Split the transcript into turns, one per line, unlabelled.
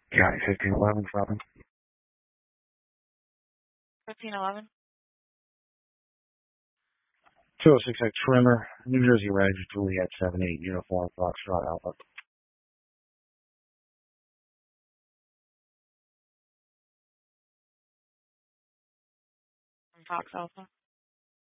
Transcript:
County 1511, Robin.
1511.
206X Trimmer, New Jersey Reg, Juliet 78, Uniform, Foxtrot Alpha.
Fox Alpha.